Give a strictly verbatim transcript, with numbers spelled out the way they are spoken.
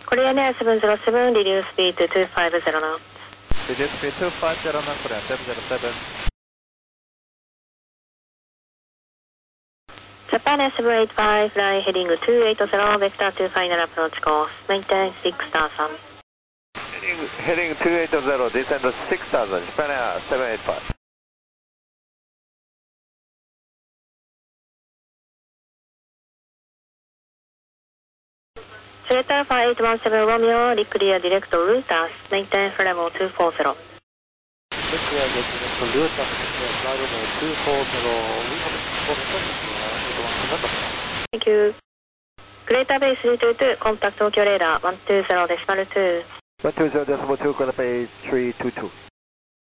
Korean Air seven zero seven, reduce speed to two five zero knots. Reduce speed two five zero knots, Korean seven zero seven. Japan Air seven eight five, fly heading two eight zero, vector two final approach course, maintain six thousand. Heading, heading two eight zero, descend six thousand, Japan Air seven eight five. Select Alpha eight one seven Romeo, clear direct route us, maintain flight level two four zero. Clear direct route us, flight level two four zero. We have information. Thank you. Greater Bay three two two, contact Tokyo radar one two zero decimal two. one two zero decimal two, Greater Bay three two two.